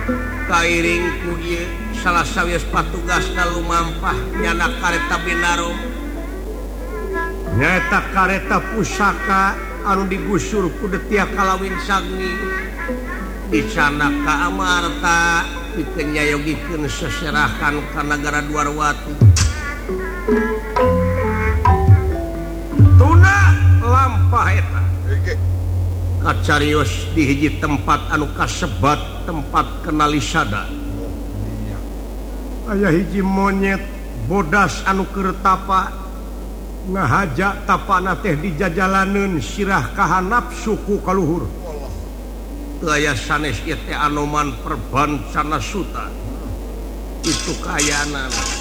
kairing ku ieu salah sawis patugasna lumampah nyana kareta Binarom nyata kareta pusaka anu digusur ku Detia Kalawin Sagni dicana ka Amarta dikenyayogikeun seserahan ka nagara Dwarwati tuna lampah eta kacarios di hiji tempat anu kasebat tempat kenalisada aya hiji monyet bodas anu keur tapa ngahaja tapana teh dijajalaneun sirah kahanap suku kaluhur teu aya sanes ieu teh Anoman Perbancana Suta itu kaayana